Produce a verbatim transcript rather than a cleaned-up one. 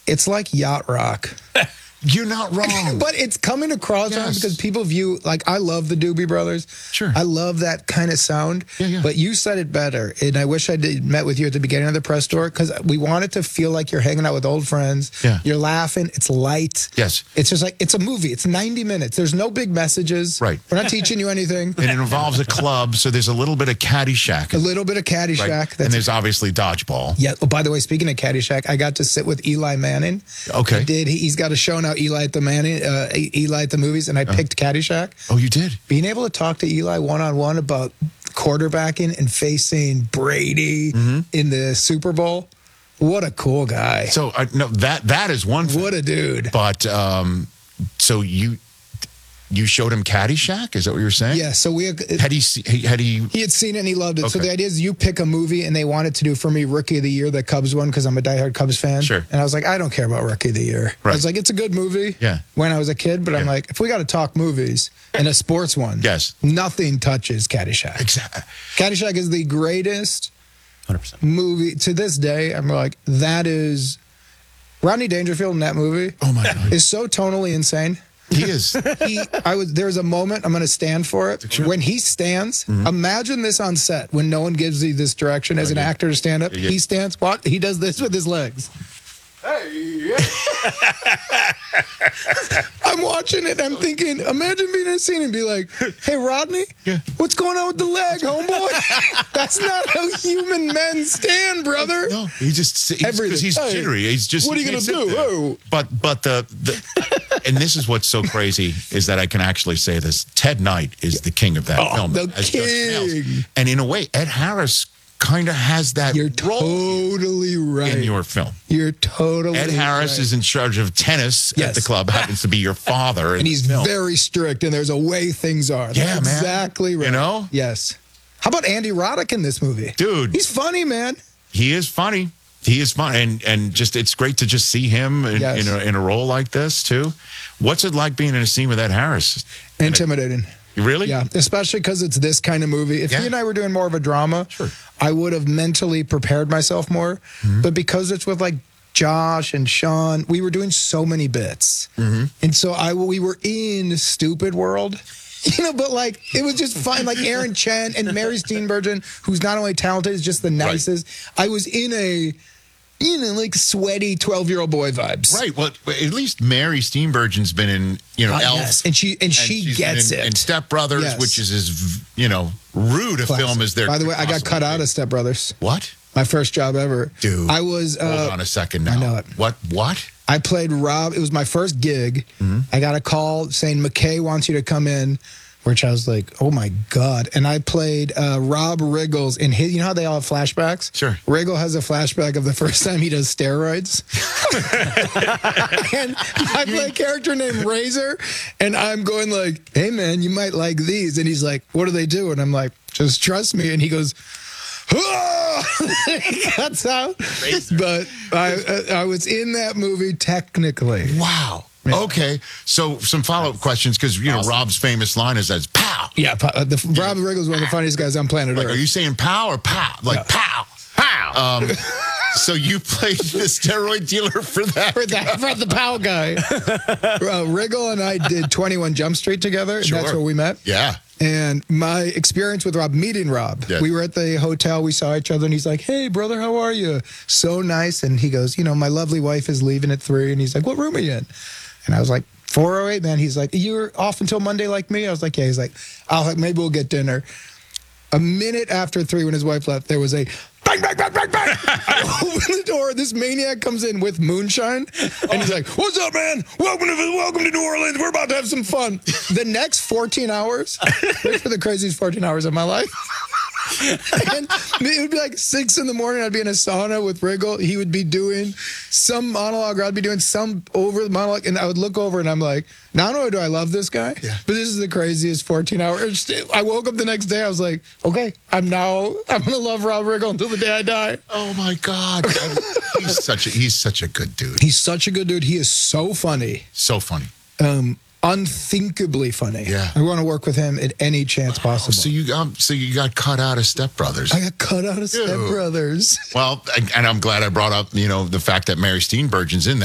It's like yacht rock. You're not wrong. But it's coming across Yes. wrong because people view, like, I love the Doobie Brothers. Sure. I love that kind of sound. Yeah, yeah. But you said it better. And I wish I did met with you at the beginning of the press tour because we want it to feel like you're hanging out with old friends. Yeah. You're laughing. It's light. Yes. It's just like, it's a movie. It's ninety minutes. There's no big messages. Right. We're not teaching you anything. And it involves a club, so there's a little bit of Caddyshack. A little bit of Caddyshack. Right? That's And there's obviously dodgeball. Yeah. Oh, by the way, speaking of Caddyshack, I got to sit with Eli Manning. Okay. I did. He, he's got a show now, Eli at the Manning, uh, Eli at the movies, and I picked Caddyshack. Oh, you did? Being able to talk to Eli one on one about quarterbacking and facing Brady Mm-hmm. in the Super Bowl. What a cool guy. So uh, no, that that is one thing. What a dude. But um, so you you showed him Caddyshack? Is that what you were saying? Yeah. So we Had he se- had he? He had seen it and he loved it. So Okay. the idea is you pick a movie and they wanted to do for me Rookie of the Year, the Cubs one, because I'm a diehard Cubs fan. Sure. And I was like, I don't care about Rookie of the Year. I Right. was like, it's a good movie. Yeah. When I was a kid, but I'm Yeah. like, if we got to talk movies and a sports one, Yes. nothing touches Caddyshack. Exactly. Caddyshack is the greatest one hundred percent. movie to this day. I'm like, that is Rodney Dangerfield in that movie Oh my God. is so tonally insane. He is. He, I was. There's a moment I'm going to stand for it. Sure. When he stands, Mm-hmm. imagine this on set when no one gives you this direction as an yeah. actor to stand up. Yeah, yeah. He stands. What? He does this with his legs. Hey, I'm watching it. I'm thinking. Imagine being in a scene and be like, "Hey, Rodney, Yeah. what's going on with the leg, homeboy? That's not how human men stand, brother." No, he just he's, Everything. 'cause he's Hey, jittery. He's just. what are you he gonna can't sit do? there. Oh. But but the, the and this is what's so crazy is that I can actually say this. Ted Knight is the king of that Oh, film. the as Judge Nails. king. And in a way, Ed Harris kind of has that You're role totally right. in your film. You're totally. Ed Harris right. is in charge of tennis at Yes. the club. Happens to be your father, in and he's the film. very strict, and there's a way things are. That's Yeah, man. exactly right. You know? Yes. How about Andy Roddick in this movie? Dude. He's funny, man. He is funny. He is fun, and and just it's great to just see him in, Yes. in, a, in a role like this too. What's it like being in a scene with Ed Harris? Intimidating. Really? Yeah, especially because it's this kind of movie. If Yeah. he and I were doing more of a drama, Sure. I would have mentally prepared myself more. Mm-hmm. But because it's with like Josh and Sean, we were doing so many bits, Mm-hmm. and so I we were in Stupid World. You know, but like it was just fun. Like Aaron Chen and Mary Steenburgen, who's not only talented, is just the nicest. I was in a, you know, like sweaty twelve-year-old boy vibes. Right. Well, at least Mary Steenburgen's been in, you know, Uh, Elf. yes, and she and, and she she's gets been in, it. in Step Brothers, Yes. which is as, you know, rude a Classic. film as there. By the could way, I got possibly cut be. out of Step Brothers. What? My first job ever. Dude. I was. Uh, Hold on a second now. I know it. What? What? I played Rob. It was my first gig. Mm-hmm. I got a call saying McKay wants you to come in, which I was like, oh my God. And I played uh, Rob Riggles in his, you know how they all have flashbacks? Sure. Riggle has a flashback of the first time he does steroids. And I play a character named Razor, and I'm going like, hey man, you might like these. And he's like, what do they do? And I'm like, just trust me. And he goes, he cuts out. But I, I was in that movie technically. Wow. Okay. So some follow up questions because you know Rob's famous line is as pow. Yeah, pa- uh, the, Rob Riggle is one of the funniest guys on planet Like, Earth. are you saying pow or pow? Like pow, pow. Um, so you played the steroid dealer for that? for that, for the Pow guy. uh, Riggle and I did twenty-one Jump Street together, and Sure. that's where we met. Yeah. And my experience with Rob, meeting Rob, Yeah. we were at the hotel, we saw each other, and he's like, hey, brother, how are you? So nice. And he goes, you know, my lovely wife is leaving at three. And he's like, what room are you in? And I was like, four oh eight, man. He's like, you're off until Monday like me? I was like, yeah. He's like, I'll like, maybe we'll get dinner. A minute after three, when his wife left, there was a bang, bang, bang, bang, bang. I open the door. This maniac comes in with moonshine, and he's like, "What's up, man? Welcome to welcome to New Orleans. We're about to have some fun." The next fourteen hours, those were the craziest fourteen hours of my life. And it would be like six in the morning. I'd be in a sauna with Riggle. He would be doing some monologue, or I'd be doing some over the monologue, and I would look over and I'm like, not only do I love this guy, Yeah. but this is the craziest fourteen hours. I woke up the next day. I was like, okay, I'm now I'm gonna love Rob Riggle until the day I die. Oh my God. he's such a he's such a good dude. He's such a good dude. He is so funny, So funny. um, unthinkably funny. Yeah. I want to work with him at any chance possible. So you um, so you got cut out of Step Brothers. I got cut out of Step Dude. Brothers. Well, and I'm glad I brought up, you know, the fact that Mary Steenburgen's in that.